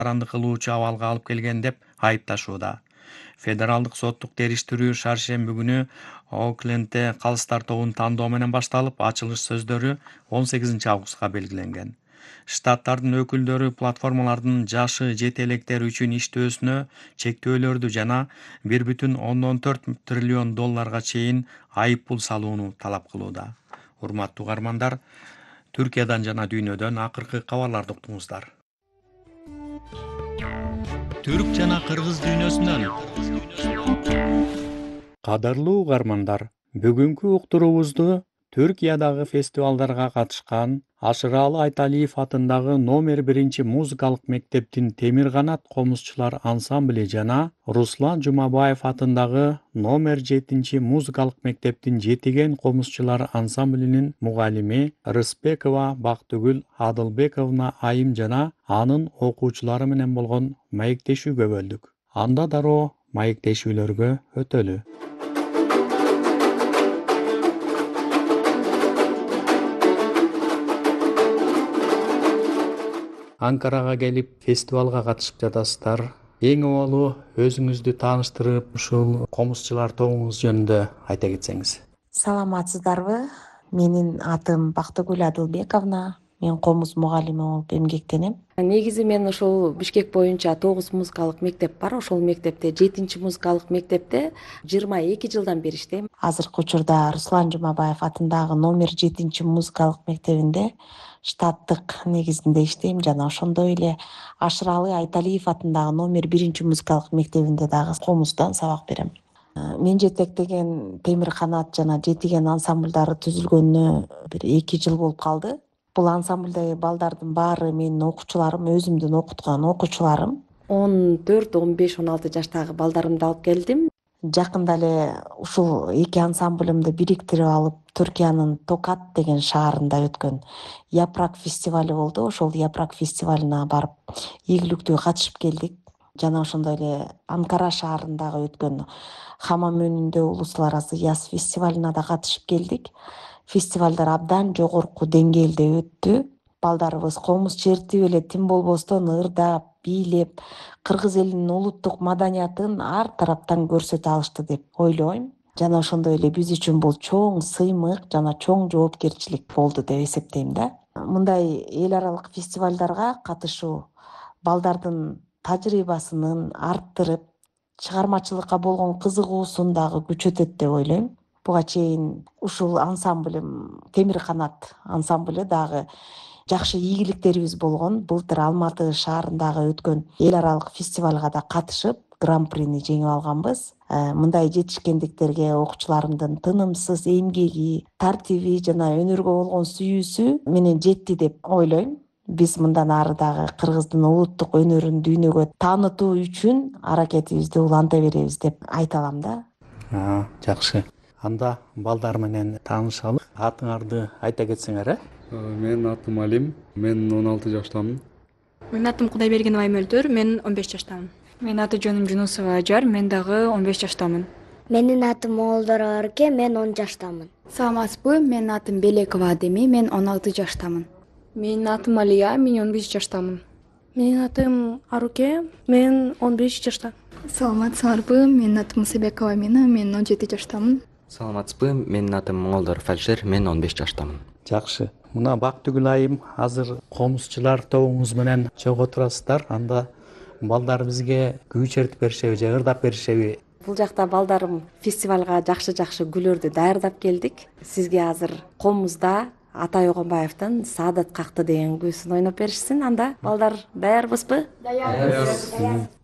пропаганды кылуучу абалга алып келген деп айыпташууда. Федералдык соттук териштирүү шаршемби күнү Оклендде калыстар тобун тандоо менен башталып, ачылыш сөздөрү 18 августка белгиленген. Штаттардын өкүлдөрү платформалардын жашы жете электер үчүн иштөөсүнө чектөөлөрдү жана 1,4 триллион долларга чейин айып пул салууну талап кылууда. Урматтуу угармандар, Түркиядан жана дүйнөдөн акыркы кабарларды уктуңуздар. Түрк жана кыргыз дүйнөсүнөн. Кадырлуу угармандар, бүгүнкү уктуруубузду Түркиядагы фестивалдарга катышкан Ашыралы Айталиев атындагы номер 1 музыкалык мектептин Темир канат комузчулар ансамблі жана Руслан Жумабаев атындагы номер 7 музыкалык мектептин Жетиген комузчулар ансамблинин мугалими Рыспекова Бактыгүл Адылбековна айым жана анын окуучулары менен болгон маектешүүгө бөлдүк. Анда дароо маектешүүлөргө өтөлү. Анкарага келип фестивалга катышып жатасыздар. Эң оболу өзүңүздү тааныштырып, ушул комузчулар тобуңуз жөнүндө айта кетсеңиз. Саламатсыздарбы? Менин атым Бактыгүл Адылбековна. Мен комуз мугалими болуп эмгектенем. Негизи мен ошол Бишкек боюнча 9 музыкалык мектеп бар. Ошол мектепте 7 музыкалык мектепте 22 жылдан бери иштейм. Азыркы учурда Руслан Жумабаев атындагы номер 7 музыкалык мектебинде штаттык негизинде иштейм жана ошондой эле Ашыралы Айталиев атындагы номер 1 музыкалык мектебинде дагы комуздан сабак берем. Мен жетектеген Темир канат жана Жетиген ансамблдары түзүлгөнүнө 2 жыл болуп калды. Бул ансамблдеги балдардын баары менин окуучуларым, өзүмдүн окуткан окуучуларым. 14, 15, 16 жаштагы балдарымды алып келдим. Жакында эле ушул 2 ансамблымды бириктирип алып, Түркиянын Токат деген шаарында өткөн Япрак фестивали болду. Ошол Япрак фестивалына барып, ийгиликтүү катышып келдик. Жана ошондой эле Анкара шаарындагы өткөн Хамам өнүндө улуттуу арасы яз фестивалына да катышып келдик. Фестивалдар абдан жогорку деңгээлде өттү. Балдарыбыз комуз чертип эле тим болбостон ырдап, бийлеп, кыргыз элинин улуттук маданиятын ар тараптан көрсөтө алышты деп ойлойм. Жана ошондой эле биз үчүн бул чоң сыймык жана чоң жоопкерчилик болду деп эсептейм да. Мындай эл аралык фестивалдарга катышуу балдардын тажрыйбасын арттырып, чыгармачылыкка болгон кызыгуусун дагы күчөтөт деп ойлойм. Буга чейин ушул ансамблым Темир канат ансамблы дагы жакшы ийгиликтерибиз болгон. Былтыр Алматы шаарындагы өткөн эл аралык фестивалга да катышып, гран-прини жеңип алганбыз. Мындай жетишкендиктерге окуучуларымдын тынымсыз эмгеги, тартиби жана өнөргө болгон сүйүүсү менен жетти деп ойлойм. Биз мындан ары дагы кыргыздын улуттук өнөрүн дүйнөгө таанытуу үчүн аракетибизди уланта беребиз деп айта алам да. Жакшы. Анда балдар менен таанышалы. Атыңарды айта кетсеңер, Менин атым Алим, мен 16 жаштамын. Менин атым Кудайбергенова Мөлдөр, мен 15 жаштамын. Менин аты жөнүм Жунусова Ажар, мен дагы 15 жаштамын. Менин атым Оолдорова Арке, мен 10 жаштамын. Саламатсызбы, менин атым Белекова Адеми, мен 16 жаштамын. Менин атым Алия, мен 15 жаштамын. Менин атым Аруке, мен 15 жаштамын. Саламатсыздарбы, менин атым Сабекова Мина, мен 17 жаштамын. Саламатсызбы, менин атым Моңолдоров Алишер, мен 15 жаштамын. Жакшы. Мына Бактыгүл айым азыр комузчулар тобуңуз менен чогуу турасыздар. Анда балдар бизге күү чертип беришеби же ырдап беришеби? Бул жакта балдарым фестивалга жакшы күлөрдү даярдап келдик. Сизге азыр комузда Атай Огонбаевдин Саадат какты деген күүсүн ойноп беришсин. Анда балдар даярбызбы? Даярбыз.